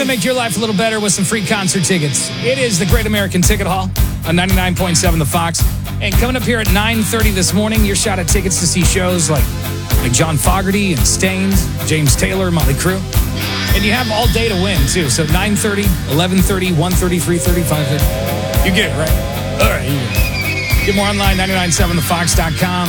to make your life a little better with some free concert tickets. It is the Great American Ticket Hall on 99.7 The Fox. And coming up here at 9:30 this morning, your shot at tickets to see shows like John Fogerty and Stains, James Taylor, Motley Crue. And you have all day to win, too. So 9:30, 11:30, 1:30, 3:30, 5:30. You get it, right? All right. You get it. Get more online, 997thefox.com.